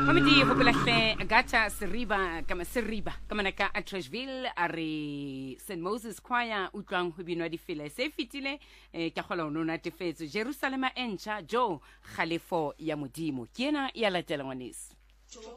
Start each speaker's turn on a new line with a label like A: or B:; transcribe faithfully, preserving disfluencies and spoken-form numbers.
A: Mamedi go pelahle Agatha Seriba kama Seriba kama naka Trashville ari Saint Moses Choir utlwang ho binwa difile se fitile ka khola o nona tefetso Jerusalema encha jo khalefo ya modimo ke ena ya latela ngwanese